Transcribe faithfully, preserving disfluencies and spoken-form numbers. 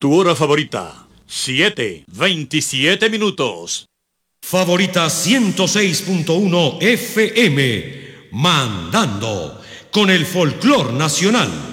Tu hora favorita, siete, veintisiete minutos. Favorita ciento seis punto uno F M, mandando con el folclor nacional.